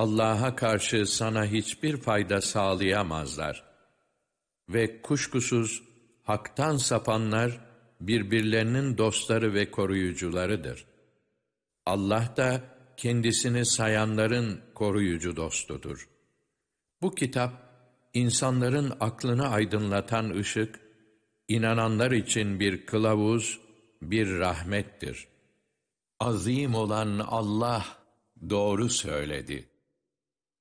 Allah'a karşı sana hiçbir fayda sağlayamazlar. Ve kuşkusuz haktan sapanlar birbirlerinin dostları ve koruyucularıdır. Allah da kendisini sayanların koruyucu dostudur. Bu kitap, insanların aklını aydınlatan ışık, inananlar için bir kılavuz, bir rahmettir. Azim olan Allah doğru söyledi.